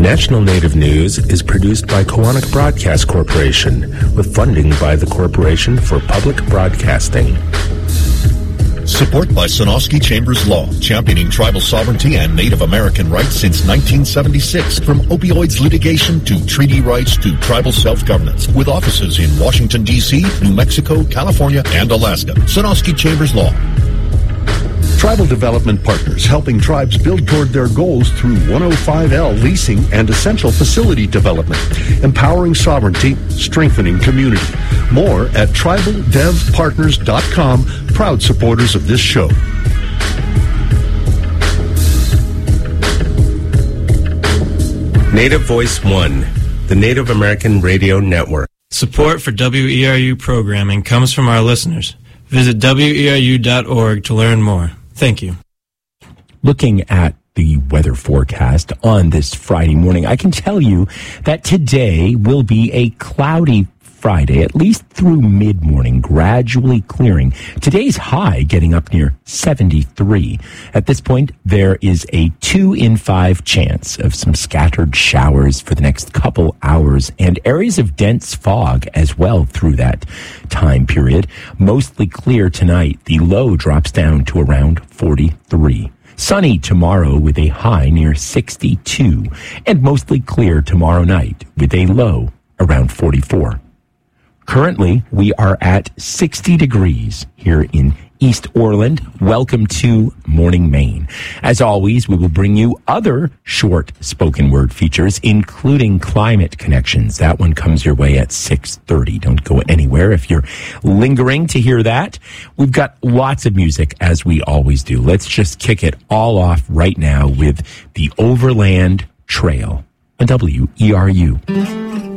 National Native News is produced by Koahnic Broadcast Corporation with funding by the Corporation for Public Broadcasting. Support by Sonosky Chambers Law, championing tribal sovereignty and Native American rights since 1976. From opioids litigation to treaty rights to tribal self-governance. With offices in Washington, D.C., New Mexico, California, and Alaska. Sonosky Chambers Law. Tribal Development Partners, helping tribes build toward their goals through 105L leasing and essential facility development. Empowering sovereignty, strengthening community. More at tribaldevpartners.com, proud supporters of this show. Native Voice One, the Native American Radio Network. Support for WERU programming comes from our listeners. Visit WERU.org to learn more. Thank you. Looking at the weather forecast on this Friday morning, I can tell you that today will be a cloudy Friday, at least through mid-morning, gradually clearing. Today's high getting up near 73. At this point, there is a 2 in 5 chance of some scattered showers for the next couple hours and areas of dense fog as well through that time period. Mostly clear tonight. The low drops down to around 43. Sunny tomorrow with a high near 62, and mostly clear tomorrow night with a low around 44. Currently, we are at 60 degrees here in East Orland. Welcome to Morning Maine. As always, we will bring you other short spoken word features, including Climate Connections. That one comes your way at 6:30. Don't go anywhere if you're lingering to hear that. We've got lots of music, as we always do. Let's just kick it all off right now with the Overland Trail on WERU.